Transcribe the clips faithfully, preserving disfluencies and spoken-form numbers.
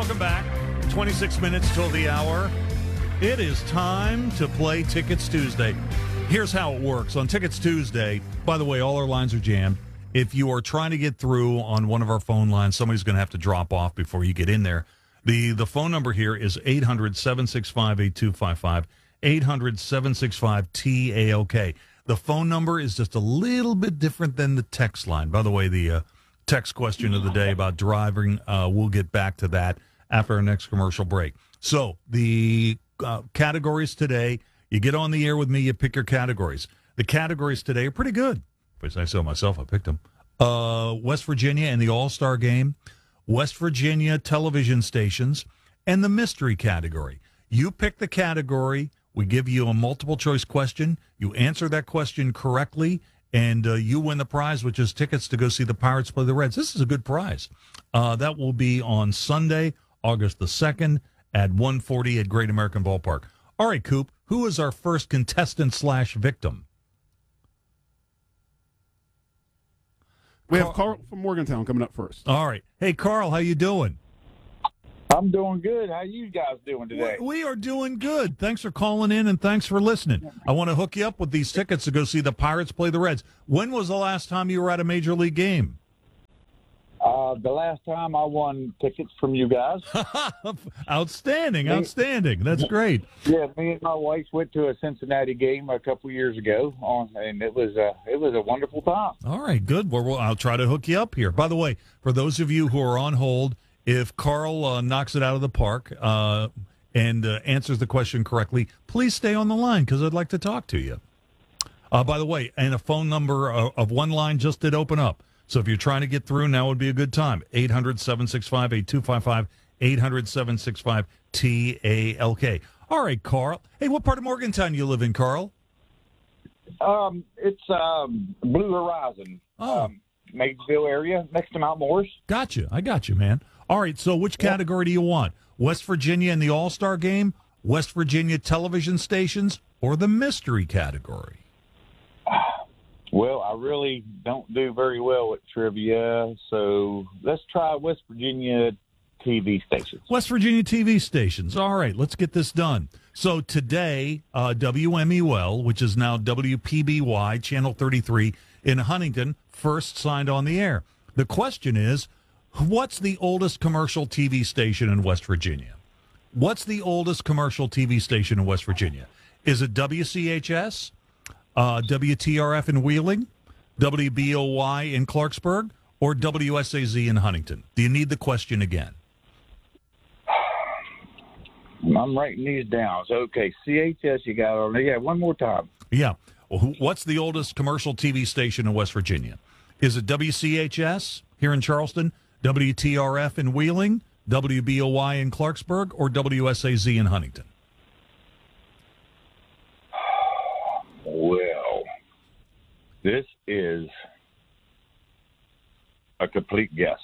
welcome back. twenty-six minutes till the hour. It is time to play Tickets Tuesday. Here's how it works. On Tickets Tuesday, by the way, all our lines are jammed. If you are trying to get through on one of our phone lines, somebody's going to have to drop off before you get in there. The the phone number here is eight hundred, seven six five, eight two five five, eight hundred, seven six five, T A L K. The phone number is just a little bit different than the text line. By the way, the uh, text question of the day about driving, uh, we'll get back to that after our next commercial break. So the uh, categories today, you get on the air with me, you pick your categories. The categories today are pretty good. If I say so myself, I picked them. Uh, West Virginia and the All-Star Game, West Virginia television stations, and the mystery category. You pick the category. We give you a multiple-choice question. You answer that question correctly, and uh, you win the prize, which is tickets to go see the Pirates play the Reds. This is a good prize. Uh, that will be on Sunday, August the second at one forty at Great American Ballpark. All right, Coop, who is our first contestant slash victim? We have Carl from Morgantown coming up first. All right. Hey, Carl, how you doing? I'm doing good. How you guys doing today? We are doing good. Thanks for calling in, and thanks for listening. I want to hook you up with these tickets to go see the Pirates play the Reds. When was the last time you were at a Major League game? Uh, the last time I won tickets from you guys. Outstanding, outstanding. That's great. Yeah, me and my wife went to a Cincinnati game a couple years ago, on, and it was a it was a wonderful time. All right, good. Well, well, I'll try to hook you up here. By the way, for those of you who are on hold, if Carl uh, knocks it out of the park uh, and uh, answers the question correctly, please stay on the line because I'd like to talk to you. Uh, by the way, and a phone number uh, of one line just did open up. So if you're trying to get through, now would be a good time. eight hundred, seven six five, eight two five five, eight hundred, seven six five, T A L K. All right, Carl. Hey, what part of Morgantown you live in, Carl? Um, it's um, Blue Horizon, Oh. um, Maysville area, next to Mount Morris. Gotcha. I got you, man. All right, so which category do you want? West Virginia in the All-Star Game, West Virginia television stations, or the mystery category? Well, I really don't do very well at trivia, so let's try West Virginia T V stations. West Virginia T V stations. All right, let's get this done. So today, uh, W M E L, which is now W P B Y, Channel thirty-three in Huntington, first signed on the air. The question is, what's the oldest commercial T V station in West Virginia? What's the oldest commercial T V station in West Virginia? Is it W C H S, uh, W T R F in Wheeling, W B O Y in Clarksburg, or W S A Z in Huntington? Do you need the question again? I'm writing these down. So, okay, C H S you got on there. Yeah, one more time. Yeah. Well, who- what's the oldest commercial T V station in West Virginia? Is it W C H S here in Charleston, W T R F in Wheeling, W B O Y in Clarksburg, or W S A Z in Huntington? Well, this is a complete guess.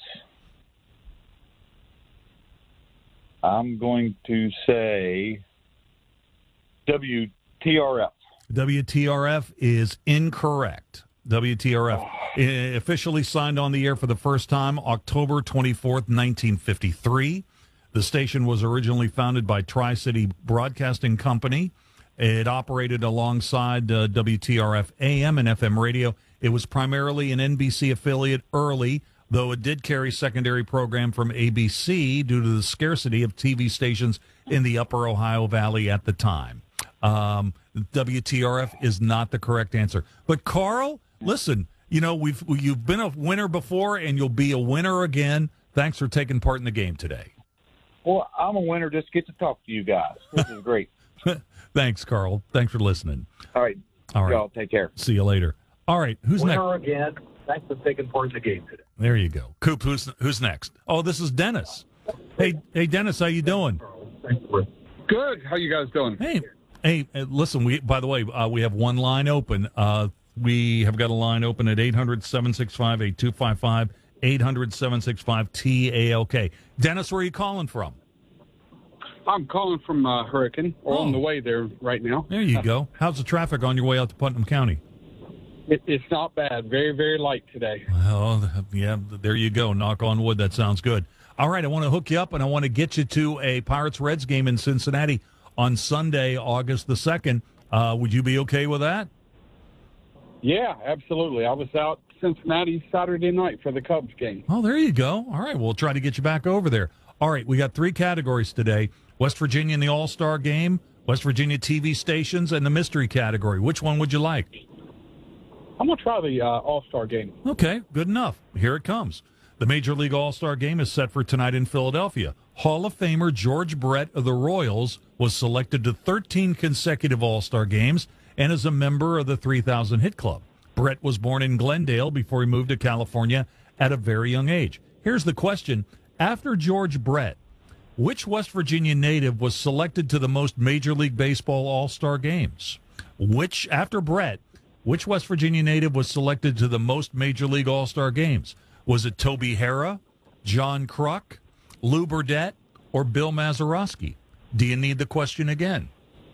I'm going to say W T R F. W T R F is incorrect. W T R F oh. officially signed on the air for the first time October twenty-fourth, nineteen fifty-three. The station was originally founded by Tri-City Broadcasting Company. It operated alongside uh, W T R F A M and F M radio. It was primarily an N B C affiliate early, though it did carry secondary program from A B C due to the scarcity of T V stations in the upper Ohio Valley at the time. Um, W T R F is not the correct answer. But, Carl, listen, you know, we've you've been a winner before, and you'll be a winner again. Thanks for taking part in the game today. Well, I'm a winner. Just get to talk to you guys. This is great. Thanks, Carl. Thanks for listening. All right. All right. Y'all take care. See you later. All right. Who's next? Winner again. Thanks for taking part in the game today. There you go. Coop, who's who's next? Oh, this is Dennis. Hey, hey, Dennis, how you doing? Good. How you guys doing? Hey, hey, uh, listen. We by the way, uh, we have one line open. Uh, we have got a line open at eight hundred, seven six five, eight two five five, eight hundred, seven six five, T A L K. Dennis, where are you calling from? I'm calling from uh, Hurricane. We're Oh. on the way there right now. There you go. How's the traffic on your way out to Putnam County? It, it's not bad. Very, very light today. Well, yeah, there you go. Knock on wood. That sounds good. All right, I want to hook you up, and I want to get you to a Pirates-Reds game in Cincinnati on Sunday, August the second. Uh, would you be okay with that? Yeah, absolutely. I was out Cincinnati Saturday night for the Cubs game. Oh, there you go. All right, we'll try to get you back over there. All right, we got three categories today. West Virginia in the All-Star Game, West Virginia T V stations, and the mystery category. Which one would you like? I'm going to try the uh, All-Star Game. Okay, good enough. Here it comes. The Major League All-Star Game is set for tonight in Philadelphia. Hall of Famer George Brett of the Royals was selected to thirteen consecutive All-Star games and is a member of the three thousand Hit Club. Brett was born in Glendale before he moved to California at a very young age. Here's the question. After George Brett, which West Virginia native was selected to the most Major League Baseball All-Star games? Which, after Brett, which West Virginia native was selected to the most Major League All-Star games? Was it Toby Harrah, John Kruk, Lou Burdett, or Bill Mazeroski? Do you need the question again?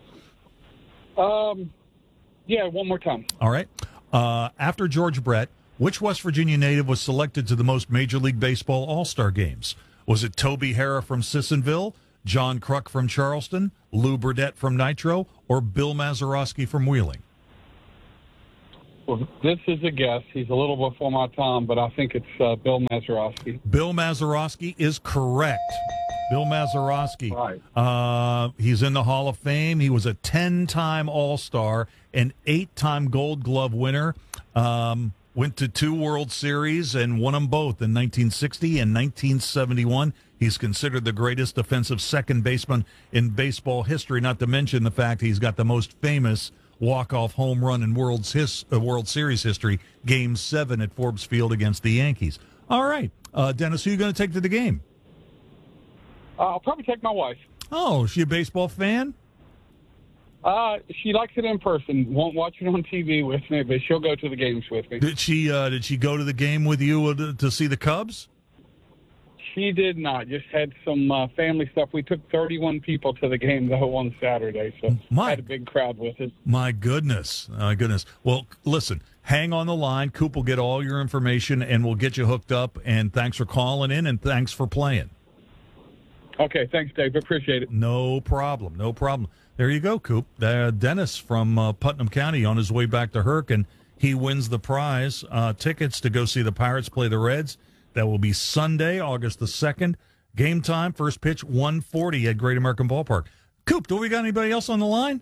Um, yeah, one more time. All right. Uh, after George Brett, which West Virginia native was selected to the most Major League Baseball All-Star games? Was it Toby Harrah from Sissonville, John Kruk from Charleston, Lou Burdett from Nitro, or Bill Mazeroski from Wheeling? Well, this is a guess. He's a little before my time, but I think it's uh, Bill Mazeroski. Bill Mazeroski is correct. Bill Mazeroski. Right. Uh, he's in the Hall of Fame. He was a ten-time All-Star, an eight-time Gold Glove winner. Um, went to two World Series and won them both in nineteen sixty and nineteen seventy-one. He's considered the greatest defensive second baseman in baseball history, not to mention the fact he's got the most famous walk-off home run in World's his, uh, World Series history, Game seven at Forbes Field against the Yankees. All right. Uh, Dennis, who are you going to take to the game? Uh, I'll probably take my wife. Oh, is she a baseball fan? Uh, she likes it in person. Won't watch it on T V with me, but she'll go to the games with me. Did she uh, Did she go to the game with you to, to see the Cubs? She did not. Just had some uh, family stuff. We took thirty-one people to the game, though, on Saturday, so My- had a big crowd with it. My goodness. My goodness. Well, listen, hang on the line. Coop will get all your information, and we'll get you hooked up. And thanks for calling in, and thanks for playing. Okay, thanks, Dave. Appreciate it. No problem. No problem. There you go, Coop. Uh, Dennis from uh, Putnam County on his way back to Herc, and he wins the prize. Uh, tickets to go see the Pirates play the Reds. That will be Sunday, August the second. Game time, first pitch, one forty at Great American Ballpark. Coop, do we got anybody else on the line?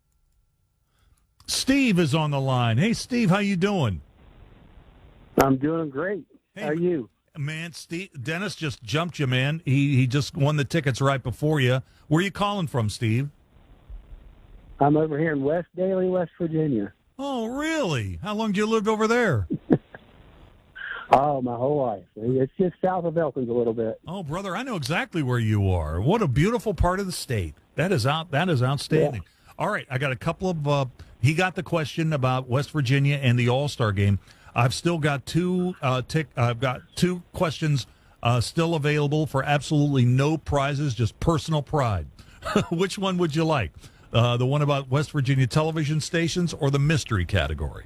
Steve is on the line. Hey, Steve, how you doing? I'm doing great. Hey, How are you? Man, Steve, Dennis just jumped you, man. He he just won the tickets right before you. Where are you calling from, Steve? I'm over here in West Daly, West Virginia. Oh, really? How long did you live over there? Oh, my whole life. It's just south of Elkins a little bit. Oh, brother, I know exactly where you are. What a beautiful part of the state. That is out. That is outstanding. Yeah. All right, I got a couple of. Uh, he got the question about West Virginia and the All-Star game. I've still got two. Uh, tick. I've got two questions uh, still available for absolutely no prizes, just personal pride. Which one would you like? Uh, the one about West Virginia television stations or the mystery category?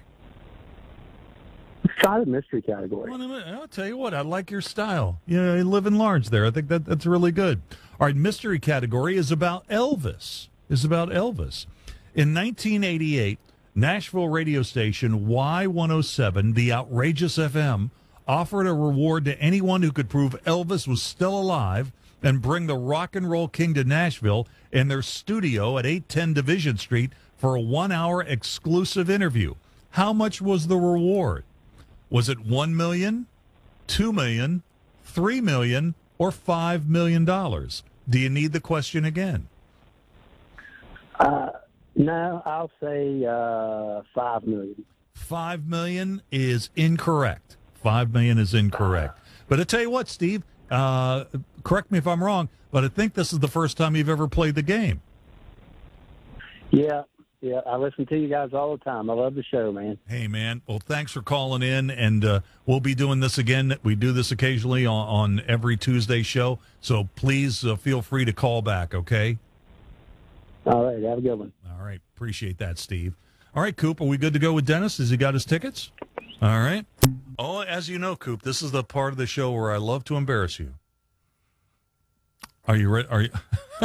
Try the mystery category. Well, I'll tell you what, I like your style. You know, you live in large there. I think that that's really good. All right, mystery category is about Elvis. Is about Elvis. In nineteen eighty-eight, Nashville radio station Y one oh seven, the Outrageous F M, offered a reward to anyone who could prove Elvis was still alive and bring the rock and roll king to Nashville in their studio at eight ten Division Street for a one-hour exclusive interview. How much was the reward? Was it one million dollars, two million dollars, three million dollars, or five million dollars? Do you need the question again? Uh, no, I'll say uh, five million dollars. five million dollars is incorrect. five million dollars is incorrect. But I tell you what, Steve, uh, correct me if I'm wrong, but I think this is the first time you've ever played the game. Yeah. Yeah, I listen to you guys all the time. I love the show, man. Hey, man. Well, thanks for calling in, and uh, we'll be doing this again. We do this occasionally on, on every Tuesday show, so please uh, feel free to call back, okay? All right, have a good one. All right. Appreciate that, Steve. All right, Coop, are we good to go with Dennis? Has he got his tickets? All right. Oh, as you know, Coop, this is the part of the show where I love to embarrass you. Are you ready? Are you?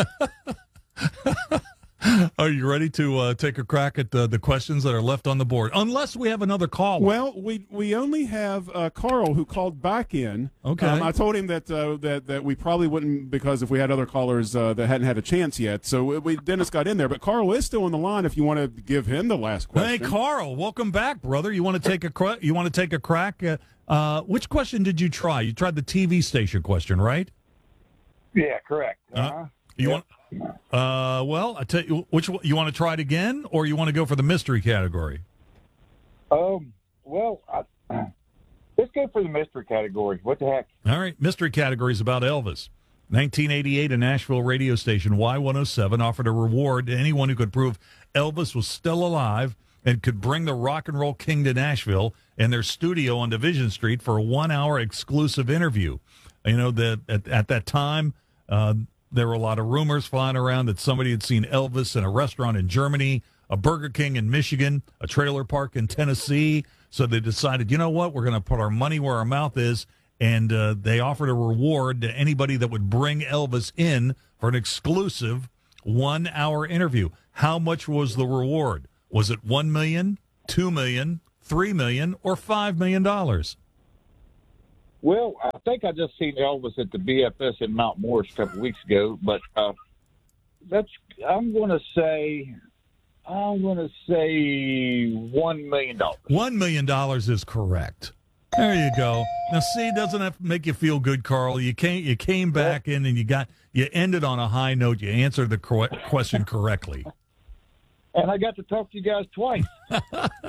Are you ready to uh, take a crack at the, the questions that are left on the board? Unless we have another call. Well, we we only have uh, Carl who called back in. Okay. Um, I told him that uh, that that we probably wouldn't, because if we had other callers uh, that hadn't had a chance yet. So we, we Dennis got in there, but Carl is still on the line. If you want to give him the last question. Hey, Carl, welcome back, brother. You want to take a cra- you want to take a crack? At, uh, which question did you try? You tried the T V station question, right? Yeah, correct. Uh-huh. Uh, you want? Uh, well, I tell you, which one, you want to try it again, or you want to go for the mystery category? Um. Well, I, let's go for the mystery category. What the heck? All right, mystery category is about Elvis. nineteen eighty-eight, a Nashville radio station, Y one oh seven, offered a reward to anyone who could prove Elvis was still alive and could bring the rock and roll king to Nashville and their studio on Division Street for a one-hour exclusive interview. You know, that at, at that time, uh, there were a lot of rumors flying around that somebody had seen Elvis in a restaurant in Germany, a Burger King in Michigan, a trailer park in Tennessee. So they decided, you know what, we're going to put our money where our mouth is, and uh, they offered a reward to anybody that would bring Elvis in for an exclusive one-hour interview. How much was the reward? Was it one million dollars, two million dollars, three million dollars, or five million dollars? Well, I think I just seen Elvis at the B F S in Mount Morris a couple of weeks ago, but uh, that's I'm going to say I'm going to say one million dollars. One million dollars is correct. There you go. Now, see, doesn't that make you feel good, Carl? You came you came back in and you got you ended on a high note. You answered the cor- question correctly. And I got to talk to you guys twice.